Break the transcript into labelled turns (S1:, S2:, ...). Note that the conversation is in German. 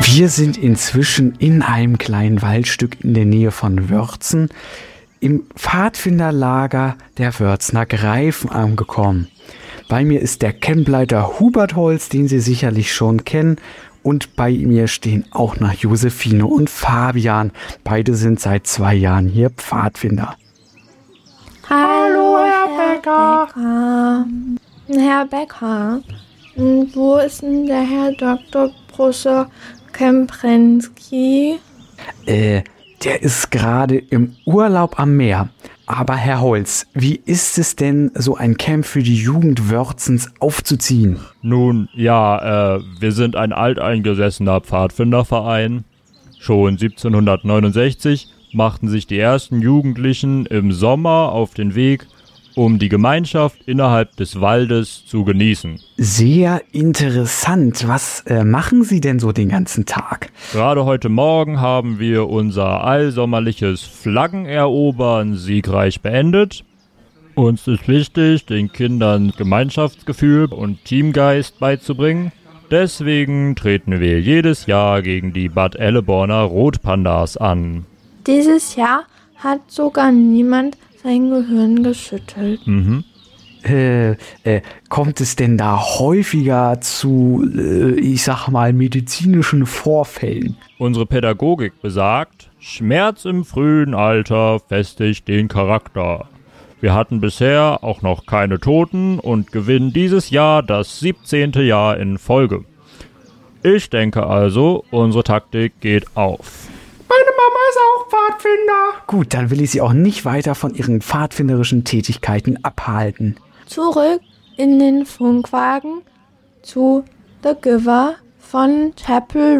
S1: Wir sind inzwischen in einem kleinen Waldstück in der Nähe von Wörzen im Pfadfinderlager der Wörzner Greifen angekommen. Bei mir ist der Campleiter Hubert Holz, den Sie sicherlich schon kennen. Und bei mir stehen auch noch Josephine und Fabian. Beide sind seit 2 Jahren hier Pfadfinder.
S2: Hallo, Herr Becker. Herr Becker, wo ist denn der Herr Dr. Professor Kemprensky?
S1: Der ist gerade im Urlaub am Meer. Aber Herr Holz, wie ist es denn, so ein Camp für die Jugend Wörzens aufzuziehen?
S3: Nun, ja, wir sind ein alteingesessener Pfadfinderverein. Schon 1769 machten sich die ersten Jugendlichen im Sommer auf den Weg, um die Gemeinschaft innerhalb des Waldes zu genießen.
S1: Sehr interessant. Was machen Sie denn so den ganzen Tag?
S3: Gerade heute Morgen haben wir unser allsommerliches Flaggenerobern siegreich beendet. Uns ist wichtig, den Kindern Gemeinschaftsgefühl und Teamgeist beizubringen. Deswegen treten wir jedes Jahr gegen die Bad Elleborner Rotpandas an.
S2: Dieses Jahr hat sogar niemand sein Gehirn geschüttelt.
S1: Kommt es denn da häufiger zu, medizinischen Vorfällen?
S3: Unsere Pädagogik besagt, Schmerz im frühen Alter festigt den Charakter. Wir hatten bisher auch noch keine Toten und gewinnen dieses Jahr das 17. Jahr in Folge. Ich denke also, unsere Taktik geht auf.
S4: Meine Mama ist auch Pfadfinder.
S1: Gut, dann will ich Sie auch nicht weiter von Ihren pfadfinderischen Tätigkeiten abhalten.
S2: Zurück in den Funkwagen zu The Giver von Chapel